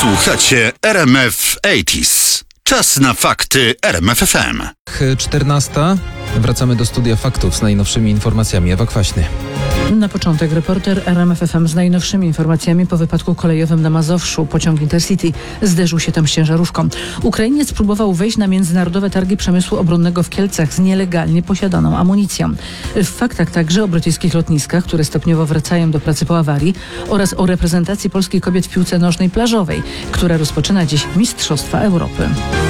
Słuchacie RMF 80s. Czas na fakty RMF FM. 14. Wracamy do studia faktów z najnowszymi informacjami. Ewa Kwaśny. Na początek reporter RMF FM z najnowszymi informacjami po wypadku kolejowym na Mazowszu. Pociąg Intercity zderzył się tam z ciężarówką. Ukrainiec próbował wejść na międzynarodowe targi przemysłu obronnego w Kielcach z nielegalnie posiadaną amunicją. W faktach także o brytyjskich lotniskach, które stopniowo wracają do pracy po awarii, oraz o reprezentacji polskich kobiet w piłce nożnej plażowej, która rozpoczyna dziś Mistrzostwa Europy.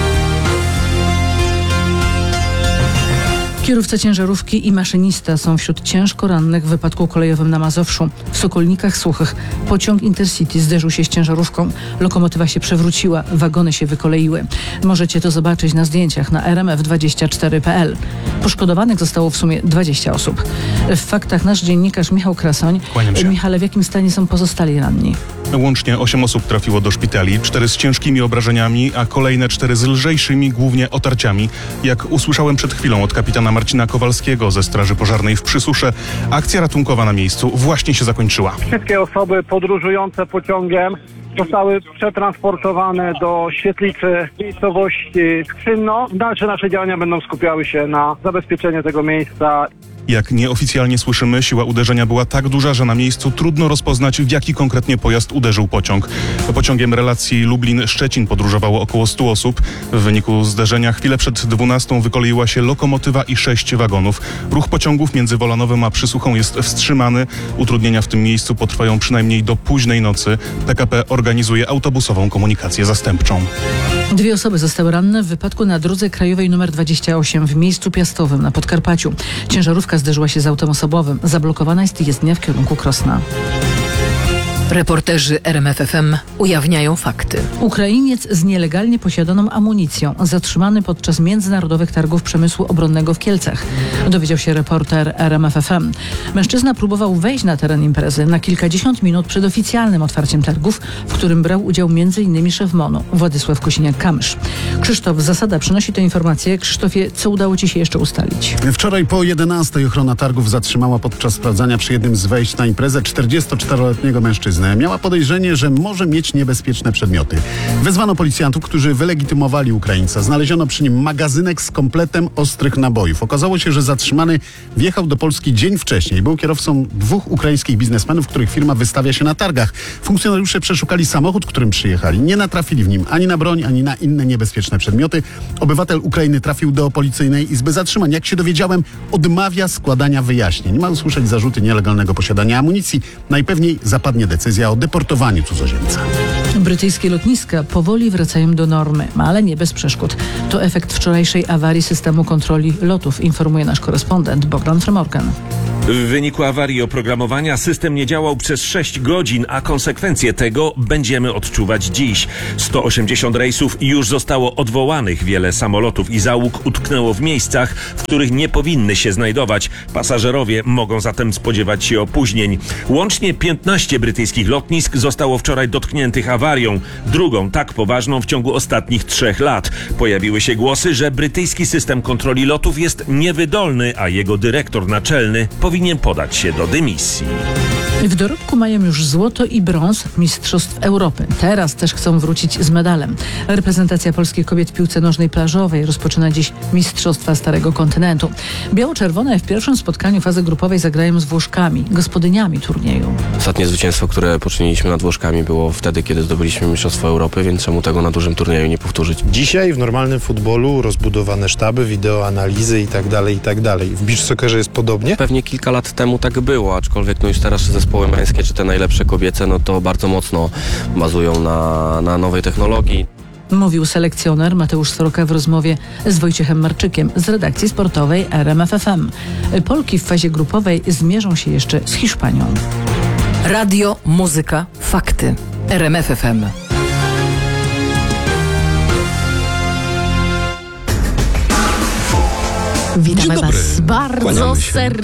Kierowca ciężarówki i maszynista są wśród ciężko rannych w wypadku kolejowym na Mazowszu. W Sokolnikach Suchych pociąg Intercity zderzył się z ciężarówką. Lokomotywa się przewróciła, wagony się wykoleiły. Możecie to zobaczyć na zdjęciach na rmf24.pl. Poszkodowanych zostało w sumie 20 osób. W faktach nasz dziennikarz Michał Krasoń. Kłaniam się. Michale, w jakim stanie są pozostali ranni? Łącznie 8 osób trafiło do szpitali, 4 z ciężkimi obrażeniami, a kolejne 4 z lżejszymi, głównie otarciami. Jak usłyszałem przed chwilą od kapitana Marcina Kowalskiego ze Straży Pożarnej w Przysusze, akcja ratunkowa na miejscu właśnie się zakończyła. Wszystkie osoby podróżujące pociągiem zostały przetransportowane do świetlicy miejscowości Skrzynno. Dalsze nasze działania będą skupiały się na zabezpieczeniu tego miejsca. Jak nieoficjalnie słyszymy, siła uderzenia była tak duża, że na miejscu trudno rozpoznać, w jaki konkretnie pojazd uderzył pociąg. Pociągiem relacji Lublin-Szczecin podróżowało około 100 osób. W wyniku zderzenia chwilę przed 12 wykoleiła się lokomotywa i 6 wagonów. Ruch pociągów między Wolanowem a Przysuchą jest wstrzymany. Utrudnienia w tym miejscu potrwają przynajmniej do późnej nocy. PKP organizuje autobusową komunikację zastępczą. 2 osoby zostały ranne w wypadku na drodze krajowej nr 28 w miejscu Piastowym na Podkarpaciu. Ciężarówka zderzyła się z autem osobowym. Zablokowana jest jezdnia w kierunku Krosna. Reporterzy RMF FM ujawniają fakty. Ukrainiec z nielegalnie posiadaną amunicją zatrzymany podczas międzynarodowych targów przemysłu obronnego w Kielcach. Dowiedział się reporter RMF FM. Mężczyzna próbował wejść na teren imprezy na kilkadziesiąt minut przed oficjalnym otwarciem targów, w którym brał udział m.in. szef MON-u Władysław Kosiniak-Kamysz. Krzysztof Zasada przynosi tę informację. Krzysztofie, co udało Ci się jeszcze ustalić? Wczoraj po 11 ochrona targów zatrzymała podczas sprawdzania przy jednym z wejść na imprezę 44-letniego mężczyznę. Miała podejrzenie, że może mieć niebezpieczne przedmioty. Wezwano policjantów, którzy wylegitymowali Ukraińca. Znaleziono przy nim magazynek z kompletem ostrych nabojów. Okazało się, że zatrzymany wjechał do Polski dzień wcześniej. Był kierowcą 2 ukraińskich biznesmenów, których firma wystawia się na targach. Funkcjonariusze przeszukali samochód, którym przyjechali. Nie natrafili w nim ani na broń, ani na inne niebezpieczne przedmioty. Obywatel Ukrainy trafił do policyjnej izby zatrzymań. Jak się dowiedziałem, odmawia składania wyjaśnień. Ma usłyszeć zarzuty nielegalnego posiadania amunicji. Najpewniej zapadnie decyzja o deportowaniu cudzoziemca. Brytyjskie lotniska powoli wracają do normy, ale nie bez przeszkód. To efekt wczorajszej awarii systemu kontroli lotów, informuje nasz korespondent Bogdan Frymorgan. W wyniku awarii oprogramowania system nie działał przez 6 godzin, a konsekwencje tego będziemy odczuwać dziś. 180 rejsów już zostało odwołanych. Wiele samolotów i załóg utknęło w miejscach, w których nie powinny się znajdować. Pasażerowie mogą zatem spodziewać się opóźnień. Łącznie 15 brytyjskich lotnisk zostało wczoraj dotkniętych awarią. Drugą tak poważną w ciągu ostatnich 3 lat. Pojawiły się głosy, że brytyjski system kontroli lotów jest niewydolny, a jego dyrektor naczelny powinien podać się do dymisji. W dorobku mają już złoto i brąz Mistrzostw Europy. Teraz też chcą wrócić z medalem. Reprezentacja polskich kobiet w piłce nożnej plażowej rozpoczyna dziś Mistrzostwa Starego Kontynentu. Biało-czerwone w pierwszym spotkaniu fazy grupowej zagrają z Włoszkami, gospodyniami turnieju. Ostatnie zwycięstwo, które poczyniliśmy nad Włoszkami, było wtedy, kiedy zdobyliśmy Mistrzostwo Europy, więc czemu tego na dużym turnieju nie powtórzyć? Dzisiaj w normalnym futbolu rozbudowane sztaby, wideoanalizy i tak dalej. W beach soccerze jest podobnie? Pewnie kilka lat temu tak było, aczkolwiek już teraz zespoły męskie, czy te najlepsze kobiece, to bardzo mocno bazują na nowej technologii. Mówił selekcjoner Mateusz Sroka w rozmowie z Wojciechem Marczykiem z redakcji sportowej RMF FM. Polki w fazie grupowej zmierzą się jeszcze z Hiszpanią. Radio, muzyka, fakty. RMF FM. Witamy Was bardzo serdecznie.